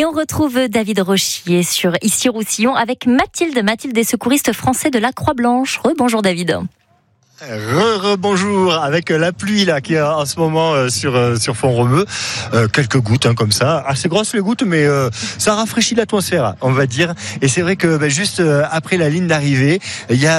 Et on retrouve David Rochier sur Issy-Roussillon avec Mathilde des secouristes français de la Croix-Blanche. Bonjour David. Bonjour, avec la pluie là qui est en ce moment sur Font-Romeu, quelques gouttes comme ça, assez grosses les gouttes, mais ça rafraîchit l'atmosphère, on va dire. Et c'est vrai que juste après la ligne d'arrivée, il y a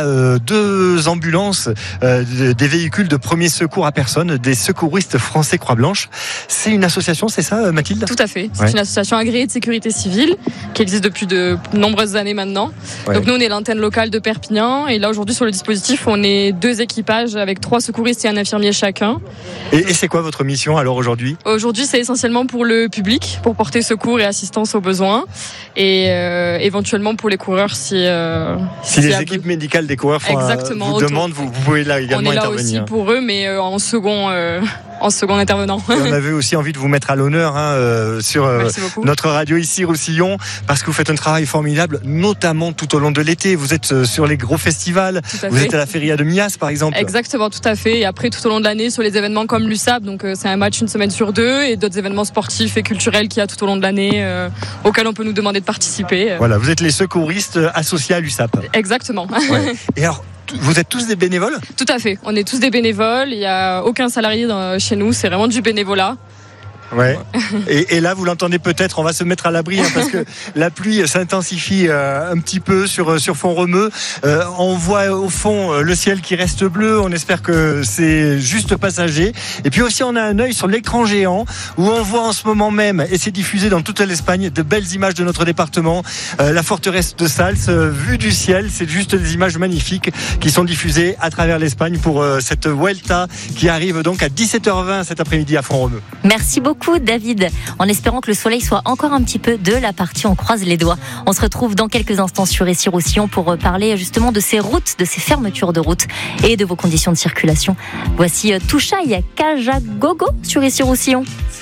2 ambulances, des véhicules de premier secours à personne, des secouristes français Croix-Blanche. C'est une association, c'est ça, Mathilde ? Tout à fait. C'est une association agréée de sécurité civile qui existe depuis de nombreuses années maintenant. Ouais. Donc nous, on est l'antenne locale de Perpignan, et là aujourd'hui sur le dispositif, on est 2 équipages avec 3 secouristes et un infirmier chacun. Et c'est quoi votre mission alors aujourd'hui ? Aujourd'hui, c'est essentiellement pour le public, pour porter secours et assistance aux besoins, et éventuellement pour les coureurs si les équipes médicales des coureurs vous demandent, vous pouvez là également intervenir. On est là aussi pour eux, mais en second intervenant. Et on avait aussi envie de vous mettre à l'honneur sur notre radio Issy-Roussillon, parce que vous faites un travail formidable, notamment tout au long de l'été. Vous êtes sur les gros festivals, vous êtes à la Feria de Mias par exemple. Exactement, tout à fait. Et après, tout au long de l'année, sur les événements comme l'USAP, donc c'est un match une semaine sur 2, et d'autres événements sportifs et culturels qu'il y a tout au long de l'année, auxquels on peut nous demander de participer. Voilà, vous êtes les secouristes associés à l'USAP. Exactement. Ouais. Et alors, vous êtes tous des bénévoles ? Tout à fait, on est tous des bénévoles, il n'y a aucun salarié chez nous, c'est vraiment du bénévolat. Ouais. Et là, vous l'entendez peut-être, on va se mettre à l'abri parce que la pluie s'intensifie un petit peu sur Font-Romeu. On voit au fond le ciel qui reste bleu. On espère que c'est juste passager. Et puis aussi, on a un œil sur l'écran géant où on voit en ce moment même, et c'est diffusé dans toute l'Espagne, de belles images de notre département. La forteresse de Sals, vue du ciel, c'est juste des images magnifiques qui sont diffusées à travers l'Espagne pour cette Vuelta qui arrive donc à 17h20 cet après-midi à Font-Romeu. Merci beaucoup David, en espérant que le soleil soit encore un petit peu de la partie, on croise les doigts. On se retrouve dans quelques instants sur Issy-Roussillon pour parler justement de ces routes, de ces fermetures de routes et de vos conditions de circulation. Voici Touchaï Kajagogo sur Issy-Roussillon.